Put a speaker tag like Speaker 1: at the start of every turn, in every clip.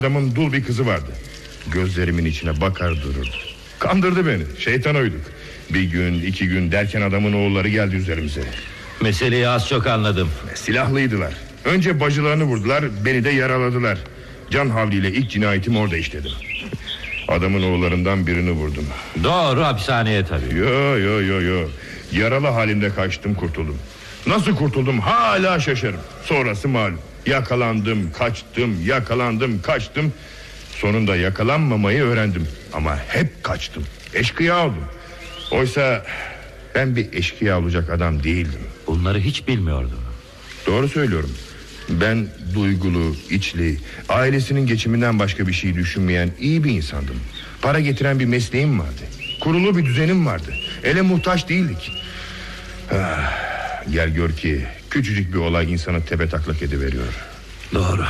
Speaker 1: Adamın dul bir kızı vardı. Gözlerimin içine bakar dururdu. Kandırdı beni, şeytana uyduk. Bir gün 2 gün derken adamın oğulları geldi üzerimize.
Speaker 2: Meseleyi az çok anladım.
Speaker 1: Silahlıydılar. Önce bacılarını vurdular, beni de yaraladılar. Can havliyle ilk cinayetimi orada işledim. Adamın oğullarından birini vurdum.
Speaker 2: Doğru, hapishaneye tabii.
Speaker 1: Yo. Yaralı halimde kaçtım, kurtuldum. Nasıl kurtuldum hala şaşarım. Sonrası malum. Yakalandım, kaçtım. Sonunda yakalanmamayı öğrendim. Ama hep kaçtım. Eşkıya oldum. Oysa ben bir eşkıya olacak adam değildim.
Speaker 2: Bunları hiç bilmiyordum.
Speaker 1: Doğru söylüyorum. Ben duygulu, içli, ailesinin geçiminden başka bir şey düşünmeyen iyi bir insandım. Para getiren bir mesleğim vardı. Kurulu bir düzenim vardı. Ele muhtaç değildik. Gel gör ki küçücük bir olay insanı tepetaklak ediveriyor.
Speaker 2: Doğru.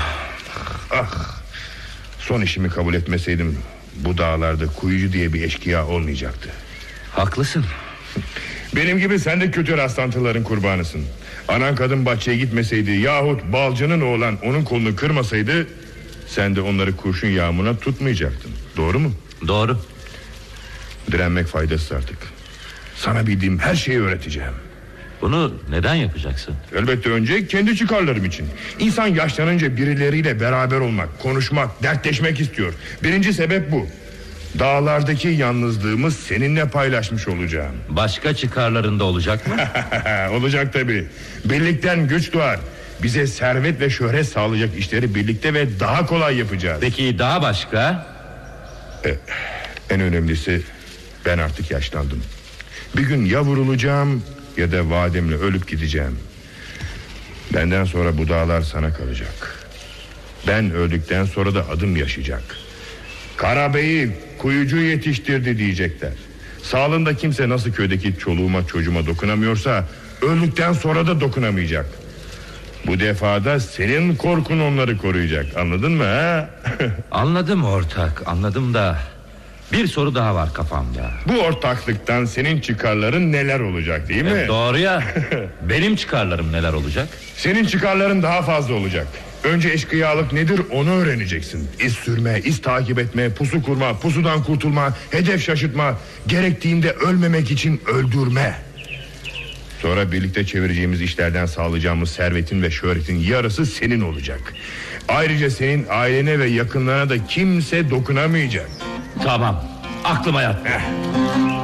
Speaker 1: Son işimi kabul etmeseydim bu dağlarda kuyucu diye bir eşkıya olmayacaktı.
Speaker 2: Haklısın.
Speaker 1: Benim gibi sen de kötü rastlantıların kurbanısın. Anan kadın bahçeye gitmeseydi yahut balcının oğlan onun kolunu kırmasaydı sen de onları kurşun yağmuruna tutmayacaktın. Doğru mu?
Speaker 2: Doğru.
Speaker 1: Direnmek faydasız artık. Sana bildiğim her şeyi öğreteceğim.
Speaker 2: Bunu neden yapacaksın?
Speaker 1: Elbette önce kendi çıkarlarım için. İnsan yaşlanınca birileriyle beraber olmak, konuşmak, dertleşmek istiyor. Birinci sebep bu. Dağlardaki yalnızlığımı seninle paylaşmış olacağım.
Speaker 2: Başka çıkarlarında olacak mı?
Speaker 1: Olacak tabii. Birlikten güç doğar. Bize servet ve şöhret sağlayacak işleri birlikte ve daha kolay yapacağız.
Speaker 2: Peki daha başka?
Speaker 1: En önemlisi ben artık yaşlandım. Bir gün ya vurulacağım ya da vademle ölüp gideceğim. Benden sonra bu dağlar sana kalacak. Ben öldükten sonra da adım yaşayacak. Karabey'i kuyucu yetiştirdi diyecekler. Sağlığında kimse nasıl köydeki çoluğuma çocuğuma dokunamıyorsa öldükten sonra da dokunamayacak. Bu defada senin korkun onları koruyacak. Anladın mı ha?
Speaker 2: Anladım ortak, anladım da bir soru daha var kafamda.
Speaker 1: Bu ortaklıktan senin çıkarların neler olacak değil mi?
Speaker 2: Doğru ya. Benim çıkarlarım neler olacak?
Speaker 1: Senin çıkarların daha fazla olacak. Önce eşkıyalık nedir onu öğreneceksin. İz sürme, iz takip etme, pusu kurma, pusudan kurtulma, hedef şaşırtma, gerektiğinde ölmemek için öldürme. Sonra birlikte çevireceğimiz işlerden sağlayacağımız servetin ve şöhretin yarısı senin olacak. Ayrıca senin ailene ve yakınlarına da kimse dokunamayacak.
Speaker 2: Tamam, aklıma yattı.